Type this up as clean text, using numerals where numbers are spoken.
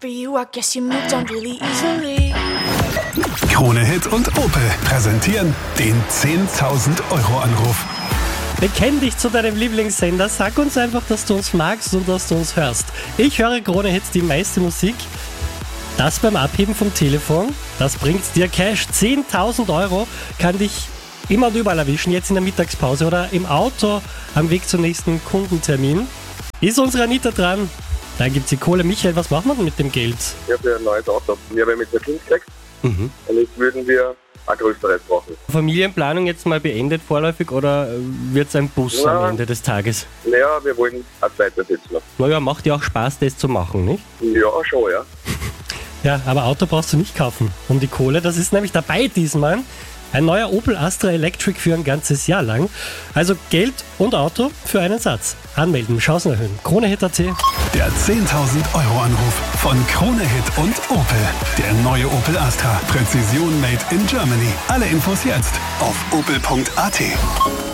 for you, I guess you moved on really easily. Krone Hit und Opel präsentieren den 10.000 Euro Anruf. Bekenn dich zu deinem Lieblingssender, sag uns einfach, dass du uns magst und dass du uns hörst. Ich höre Krone Hit, die meiste Musik. Das beim Abheben vom Telefon, das bringt dir Cash. 10.000 Euro kann dich immer und überall erwischen, jetzt in der Mittagspause oder im Auto am Weg zum nächsten Kundentermin. Ist unsere Anita dran? Dann gibt's die Kohle. Michael, was machen wir denn mit dem Geld? Ich habe ein neues Auto. Wir haben mit der Kind gekriegt und jetzt würden wir ein größeres brauchen. Familienplanung jetzt mal beendet vorläufig oder wird's ein Bus am Ende des Tages? Naja, wir wollen ein zweites jetzt noch. Naja, macht ja auch Spaß, das zu machen, nicht? Ja, schon, ja. Ja, aber Auto brauchst du nicht kaufen um die Kohle. Das ist nämlich dabei diesmal. Ein neuer Opel Astra Electric für ein ganzes Jahr lang. Also Geld und Auto für einen Satz. Anmelden, Chancen erhöhen. KroneHit.at. Der 10.000 Euro Anruf von Krone Hit und Opel. Der neue Opel Astra. Präzision made in Germany. Alle Infos jetzt auf opel.at.